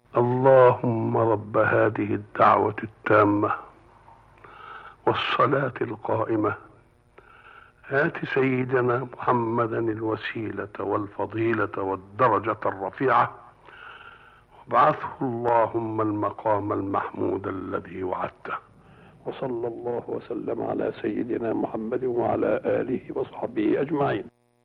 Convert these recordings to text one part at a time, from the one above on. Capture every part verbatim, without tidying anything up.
اللهم رب هذه الدعوة التامة والصلاة القائمة آت سيدنا محمدا الوسيلة والفضيلة والدرجة الرفيعة وابعثه اللهم المقام المحمود الذي وعدته. وصلى الله وسلم على سيدنا محمد وعلى آله وصحبه أجمعين.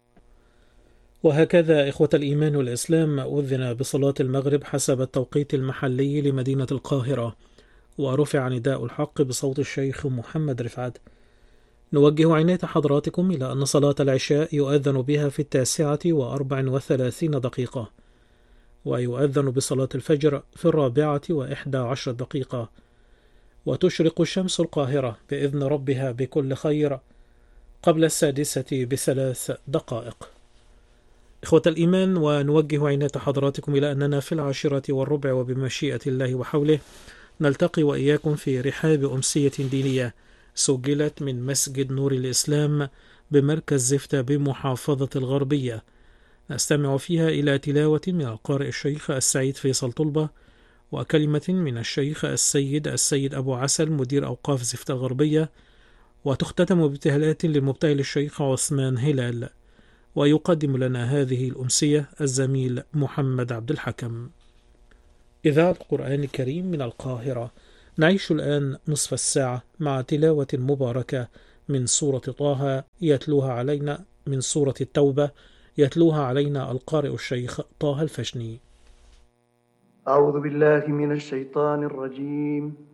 وهكذا إخوة الإيمان والإسلام أذن بصلاة المغرب حسب التوقيت المحلي لمدينة القاهرة، ورفع نداء الحق بصوت الشيخ محمد رفعت. نوجه عناية حضراتكم إلى أن صلاة العشاء يؤذن بها في التاسعة وأربع وثلاثين دقيقة، ويؤذن بصلاة الفجر في الرابعة وإحدى عشر دقيقة، وتشرق الشمس القاهرة بإذن ربها بكل خير قبل السادسة بثلاث دقائق. إخوة الإيمان، ونوجه عناية حضراتكم إلى أننا في العاشرة والربع وبمشيئة الله وحوله نلتقي وإياكم في رحاب أمسية دينية سجلت من مسجد نور الإسلام بمركز زفتة بمحافظة الغربية، نستمع فيها إلى تلاوة من القارئ الشيخ السعيد فيصل طلبة، وكلمة من الشيخ السيد السيد أبو عسل مدير أوقاف زفتة الغربية، وتختتم بابتهالات للمبتهل الشيخ عثمان هلال. ويقدم لنا هذه الأمسية الزميل محمد عبد الحكم. إذاعة القرآن الكريم من القاهرة، نعيش الآن نصف الساعة مع تلاوة مباركة من سورة طه يتلوها علينا من سورة التوبة يتلوها علينا القارئ الشيخ طه الفشني. أعوذ بالله من الشيطان الرجيم.